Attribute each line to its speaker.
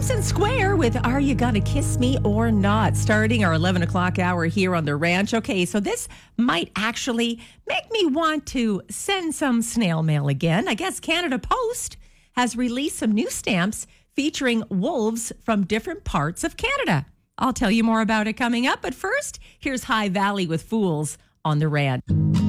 Speaker 1: Thompson Square with Are You Gonna Kiss Me or Not? Starting our 11 o'clock hour here on the ranch. Okay, so this might actually make me want to send some snail mail again. I guess Canada Post has released some new stamps featuring wolves from different parts of Canada. I'll tell you more about it coming up, but first, here's High Valley with Fools on the Ranch.